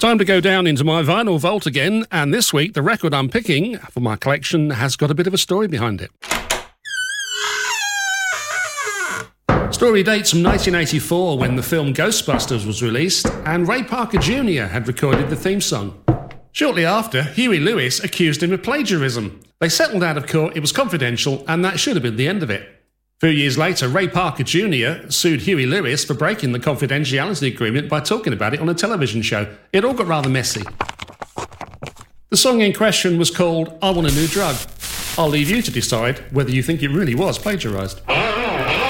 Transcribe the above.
Time to go down into my vinyl vault again, and this week the record I'm picking for my collection has got a bit of a story behind it. Story dates from 1984 when the film Ghostbusters was released and Ray Parker Jr. had recorded the theme song. Shortly after, Huey Lewis accused him of plagiarism. They settled out of court, it was confidential, and that should have been the end of it. A few years later, Ray Parker Jr. sued Huey Lewis for breaking the confidentiality agreement by talking about it on a television show. It all got rather messy. The song in question was called I Want a New Drug. I'll leave you to decide whether you think it really was plagiarised.